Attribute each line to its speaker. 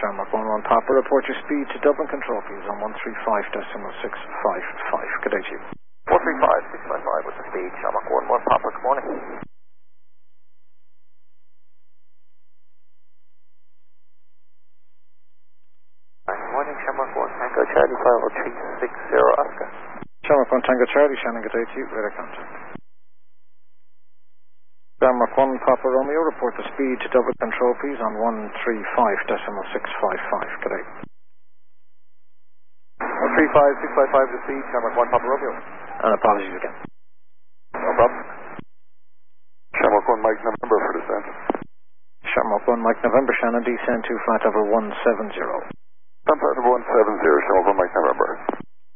Speaker 1: Shamrock 1-1 Papa. Report your speed to Dublin Control, please, on 135.655. Good day to you.
Speaker 2: 135.655 with the speed. Shamrock 1-1 Papa, good morning. Good morning, Shamrock 1 Tango Charlie 50360 Oscar.
Speaker 1: Shamrock 1 Tango Charlie, Shannon, good day to you. Radar contact. Shamrock 1 Papa Romeo, report the speed to Dublin Control, please, on 135.655. Good day.
Speaker 2: 135.655 the speed. Shamrock 1 Papa Romeo.
Speaker 1: And apologies again.
Speaker 2: No problem. Shamrock 1 Mike November for descent.
Speaker 1: Shamrock 1 Mike November, Shannon, descend to flight level 170.
Speaker 2: Flight level 170, Shamrock 1 Mike November.